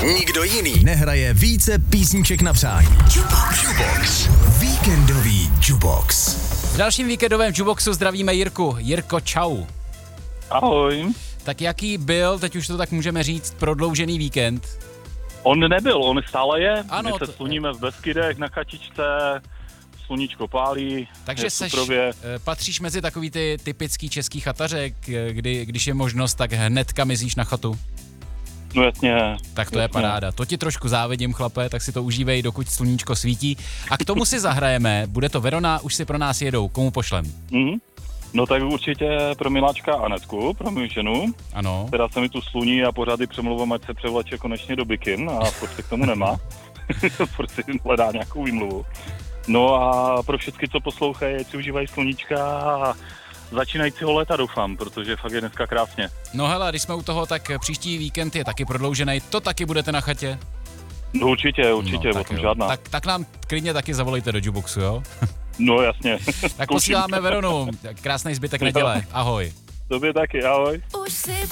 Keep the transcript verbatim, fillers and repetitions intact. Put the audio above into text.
Nikdo jiný nehraje více písniček na přání. Jukebox. Jukebox. Víkendový Jukebox. V dalším víkendovém Jukeboxu zdravíme Jirku. Jirko, čau. Ahoj. Tak jaký byl, teď už to tak můžeme říct, prodloužený víkend? On nebyl, on stále je. Ano, My se to- sluníme v Beskydech na chatičce, sluníčko pálí. Takže je seš, suprově. eh, patříš mezi takový ty typický český chataře, k- kdy, když je možnost, tak hnedka mizíš na chatu? No jasně. Tak to je jasně. paráda. To ti trošku závidím, chlape, tak si to užívej, dokud sluníčko svítí. A k tomu si zahrajeme, bude to Verona, už si pro nás jedou. Komu pošlem? Mhm. No tak určitě pro miláčka Anetku, pro mou ženu, Ano. která se mi tu sluní a pořád ji přemluvám, ať se převleče konečně do bikin a furt se k tomu nemá. Furt si hledá nějakou výmluvu. No a pro všechny, co poslouchají, ať si užívají sluníčka a začínajícího léta doufám, protože fakt je dneska krásně. No hele, když jsme u toho, tak příští víkend je taky prodloužený. To taky budete na chatě? No určitě, určitě, no, o tak tom jo. žádná. Tak, tak nám klidně taky zavolejte do Jukeboxu, jo? No jasně. Tak posíláme Veronu. Krásný zbytek neděle. Ahoj. Tobě taky, ahoj. Už si